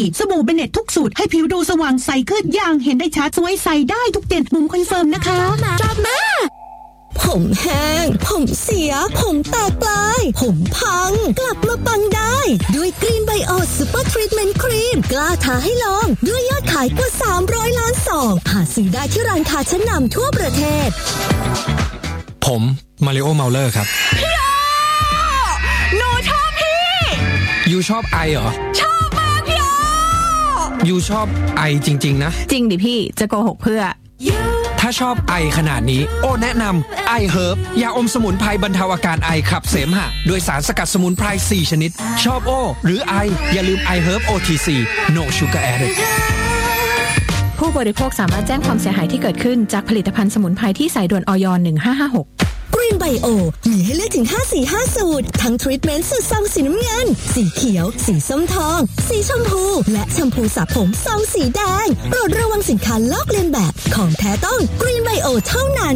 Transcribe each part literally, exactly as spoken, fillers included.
สบู่เบเน็ตทุกสูตรให้ผิวดูสว่างใสขึ้นอย่างเห็นได้ชัดสวยใสได้ทุกเด่นบุ๋มคอนเฟิร์มนะคะจอบมาผมแห้งผมเสียผมแตกปลายผมพังกลับมาปังได้ด้วยกรีนไบโอซูเปอร์ทรีทเมนต์ครีมกล้าท้าให้ลองด้วยยอดขายกว่าสามร้อยล้านซองหาซื้อได้ที่ร้านค้าชั้นนำทั่วประเทศผมมาริโอเมาเลอร์ครับพี่โอหนูชอบพี่ยูชอบไอเหรอชอบมากพี่โอยูชอบไอจริงๆนะจริงดิพี่จะโกหกเพื่อถ้าชอบไอขนาดนี้โอ้แนะนำไอเฮิร์บยาอมสมุนไพรบรรเทาอาการไอขับเสมหะโดยสารสกัดสมุนไพรสี่ชนิดชอบโอหรือไออย่าลืมไอเฮิร์บ โอ ที ซี No Sugar Added ผู้บริโภคสามารถแจ้งความเสียหายที่เกิดขึ้นจากผลิตภัณฑ์สมุนไพรที่สายด่วนอย หนึ่งห้าห้าหกกรีนไบโอมีให้เลือกถึงห้าสีห้าสูตรทั้งทรีทเมนต์สูตรซองสีน้ำเงินสีเขียวสีส้มทองสีชมพูและแชมพูสระผมซองสีแดงโปรดระวังสินค้าลอกเลียนแบบของแท้ต้องกรีนไบโอเท่านั้น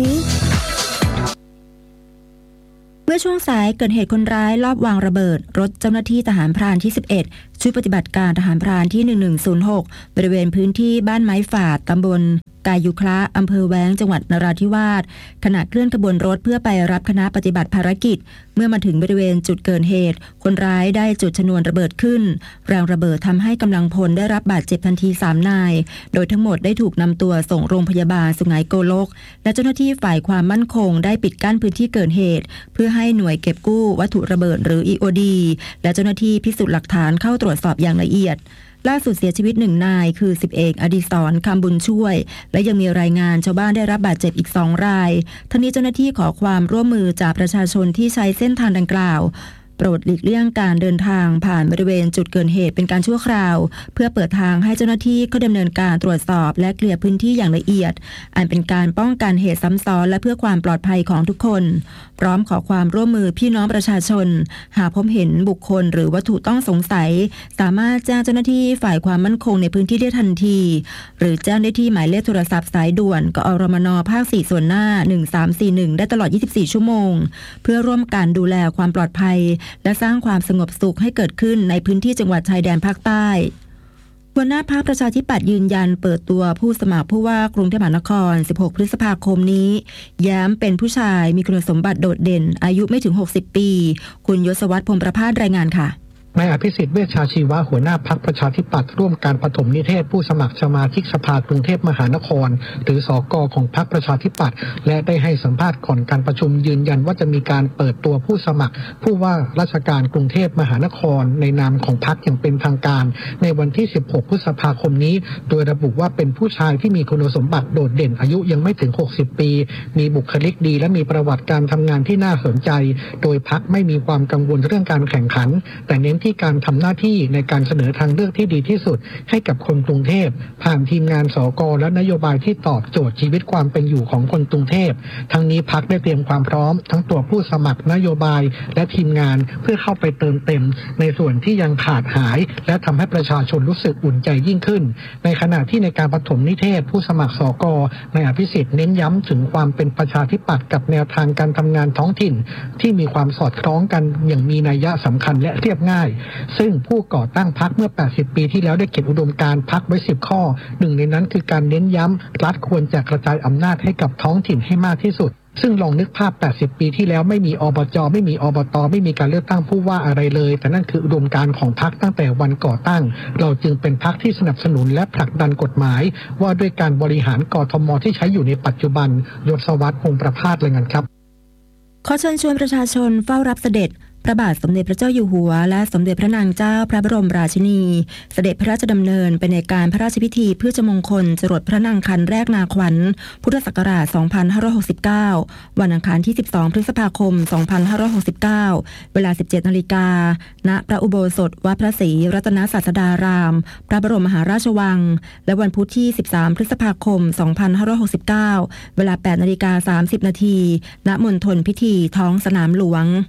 เมื่อช่วงสายเกิดเหตุคนร้ายลอบวางระเบิดรถเจ้าหน้าที่ทหารพรานที่สิบเอ็ดชุดปฏิบัติการทหารพรานที่หนึ่งหนึ่งศูนย์หกบริเวณพื้นที่บ้านไม้ฝาดตำบลกายุคละอำเภอแว้งจังหวัดนราธิวาสขณะเคลื่อนขบวนรถเพื่อไปรับคณะปฏิบัติภารกิจเมื่อมาถึงบริเวณจุดเกิดเหตุคนร้ายได้จุดชนวนระเบิดขึ้นแรงระเบิดทำให้กำลังพลได้รับบาดเจ็บทันทีสามนายโดยทั้งหมดได้ถูกนำตัวส่งโรงพยาบาลสุไหงโกลกและเจ้าหน้าที่ฝ่ายความมั่นคงได้ปิดกั้นพื้นที่เกิดเหตุเพื่อให้หน่วยเก็บกู้วัตถุระเบิดหรือ อี โอ ดี และเจ้าหน้าที่พิสูจน์หลักฐานเข้าตรวจสอบอย่างละเอียดล่าสุดเสียชีวิตหนึ่งนายคือสิบเอกอดิศรคำบุญช่วยและยังมีรายงานชาวบ้านได้รับบาดเจ็บอีกสองรายทั้งนี้เจ้าหน้าที่ขอความร่วมมือจากประชาชนที่ใช้เส้นทางดังกล่าวโปรดหลีกเลี่ยงการเดินทางผ่านบริเวณจุดเกิดเหตุเป็นการชั่วคราวเพื่อเปิดทางให้เจ้าหน้าที่เข้าดำเนินการตรวจสอบและเคลียร์พื้นที่อย่างละเอียดอันเป็นการป้องกันเหตุซ้ำซ้อนและเพื่อความปลอดภัยของทุกคนพร้อมขอความร่วมมือพี่น้องประชาชนหากพบเห็นบุคคลหรือวัตถุต้องสงสัยสามารถแจ้งเจ้าหน้าที่ฝ่ายความมั่นคงในพื้นที่ได้ทันทีหรือแจ้งได้ที่หมายเลขโทรศัพท์สายด่วนกอรมนภาคสี่ส่วนหน้าหนึ่งสามสี่หนึ่งได้ตลอดยี่สิบสี่ชั่วโมงเพื่อร่วมกันดูแลความปลอดภัยและสร้างความสงบสุขให้เกิดขึ้นในพื้นที่จังหวัดชายแดนภาคใต้หัวหน้าพรรคประชาธิปัตย์ยืนยันเปิดตัวผู้สมัครผู้ว่ากรุงเทพมหานครสิบหกพฤษภาคมนี้ย้ำเป็นผู้ชายมีคุณสมบัติโดดเด่นอายุไม่ถึงหกสิบปีคุณยศวัฒน์พรหมประภาสรายงานค่ะนายอภิสิทธิ์เวชชาชีวะหัวหน้าพรรคประชาธิปัตย์ร่วมการปฐมนิเทศผู้สมัครสมาชิกสภากรุงเทพมหานครหรือสกของพรรคประชาธิปัตย์และได้ให้สัมภาษณ์ก่อนการประชุมยืนยันว่าจะมีการเปิดตัวผู้สมัครผู้ว่าราชการกรุงเทพมหานครในนามของพรรคอย่างเป็นทางการในวันที่สิบหกพฤษภาคมนี้โดยระบุว่าเป็นผู้ชายที่มีคุณสมบัติโดดเด่นอายุยังไม่ถึงหกสิบปีมีบุคลิกดีและมีประวัติการทำงานที่น่าสนใจโดยพรรคไม่มีความกังวลเรื่องการแข่งขันแต่เน้นที่การทำหน้าที่ในการเสนอทางเลือกที่ดีที่สุดให้กับคนกรุงเทพผ่านทีมงานสกและนโยบายที่ตอบโจทย์ชีวิตความเป็นอยู่ของคนกรุงเทพทั้งนี้พรรคได้เตรียมความพร้อมทั้งตัวผู้สมัครนโยบายและทีมงานเพื่อเข้าไปเติมเต็มในส่วนที่ยังขาดหายและทำให้ประชาชนรู้สึกอุ่นใจยิ่งขึ้นในขณะที่ในการปฐมนิเทศผู้สมัครสกนายอภิสิทธิ์เน้นย้ำถึงความเป็นประชาธิปัตย์กับแนวทางการทำงานท้องถิ่นที่มีความสอดคล้องกันอย่างมีนัยสำคัญและเรียบง่ายซึ่งผู้ก่อตั้งพรรคเมื่อแปดสิบปีที่แล้วได้เขียนอุดมการณ์พรรคไว้สิบข้อหนึ่งในนั้นคือการเน้นย้ำรัฐควรจะกระจายอำนาจให้กับท้องถิ่นให้มากที่สุดซึ่งลองนึกภาพแปดสิบปีที่แล้วไม่มีอบจไม่มีอบตไม่มีการเลือกตั้งผู้ว่าอะไรเลยแต่นั่นคืออุดมการณ์ของพรรคตั้งแต่วันก่อตั้งเราจึงเป็นพรรคที่สนับสนุนและผลักดันกฎหมายว่าด้วยการบริหารกทมที่ใช้อยู่ในปัจจุบันยศวัฒน์พงษ์ประภาสรายงานครับขอเชิญชวนประชาชนเฝ้ารับเสด็จพระบาทสมเด็จพระเจ้าอยู่หัวและสมเด็จพระนางเจ้าพระบรมราชินีเสด็จพระราชดำเนินไปในการพระราชพิธีเพื่อมงคลจรดพระนางคันแรกนาขวัญพุทธศักราชสองพันห้าร้อยหกสิบเก้าวันอังคารที่สิบสองพฤษภาคมสองพันห้าร้อยหกสิบเก้าเวลา สิบเจ็ดนาฬิกา ณพระอุโบสถวัดพระศรีรัตนศาสดารามพระบรมมหาราชวังและวันพุธที่สิบสามพฤษภาคมสองพันห้าร้อยหกสิบเก้าเวลา แปดนาฬิกาสามสิบนาทีณมณฑลพิธีท้องสนามหลวง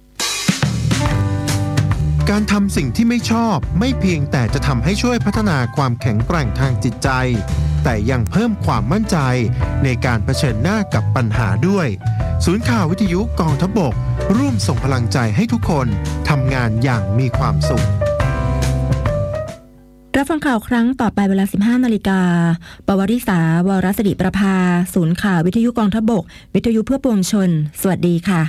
การทำสิ่งที่ไม่ชอบไม่เพียงแต่จะทำให้ช่วยพัฒนาความแข็งแกร่งทางจิตใจแต่ยังเพิ่มความมั่นใจในการเผชิญหน้ากับปัญหาด้วยศูนย์ข่าววิทยุกองทัพบกร่วมส่งพลังใจให้ทุกคนทำงานอย่างมีความสุขรับฟังข่าวครั้งต่อไปเวลา สิบห้านาฬิกา ปวริษาวรสิริประภาศูนย์ข่าววิทยุกองทัพบกวิทยุเพื่อปวงชนสวัสดีค่ะ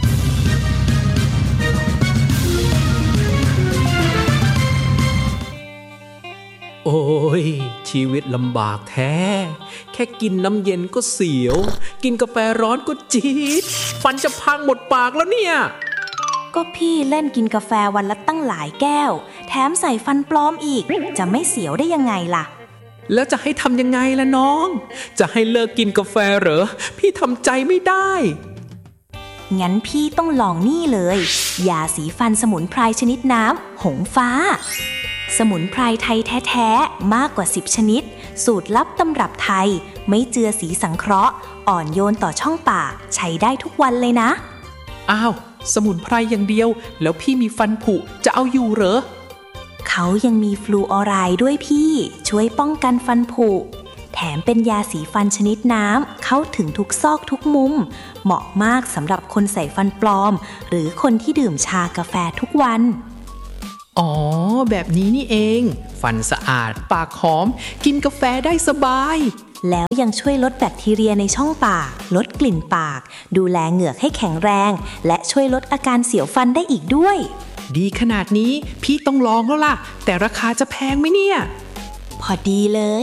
โอ้ยชีวิตลำบากแท้แค่กินน้ำเย็นก็เสียวกินกาแฟร้อนก็จี๊ดฟันจะพังหมดปากแล้วเนี่ยก็พี่เล่นกินกาแฟวันละตั้งหลายแก้วแถมใส่ฟันปลอมอีกจะไม่เสียวได้ยังไงล่ะแล้วจะให้ทำยังไงล่ะน้องจะให้เลิกกินกาแฟเหรอพี่ทำใจไม่ได้งั้นพี่ต้องลองนี่เลยยาสีฟันสมุนไพรชนิดน้ำหงฟ้าสมุนไพรไทยแท้ๆมากกว่าสิบชนิดสูตรลับตำรับไทยไม่เจือสีสังเคราะห์อ่อนโยนต่อช่องปากใช้ได้ทุกวันเลยนะอ้าวสมุนไพรอย่างเดียวแล้วพี่มีฟันผุจะเอาอยู่เหรอเขายังมีฟลูออไรด์ด้วยพี่ช่วยป้องกันฟันผุแถมเป็นยาสีฟันชนิดน้ำเข้าถึงทุกซอกทุกมุมเหมาะมากสำหรับคนใส่ฟันปลอมหรือคนที่ดื่มชากาแฟทุกวันอ๋อแบบนี้นี่เองฟันสะอาดปากหอมกินกาแฟได้สบายแล้วยังช่วยลดแบคทีเรียในช่องปากลดกลิ่นปากดูแลเหงือกให้แข็งแรงและช่วยลดอาการเสียวฟันได้อีกด้วยดีขนาดนี้พี่ต้องลองแล้วล่ะแต่ราคาจะแพงไหมเนี่ยพอดีเลย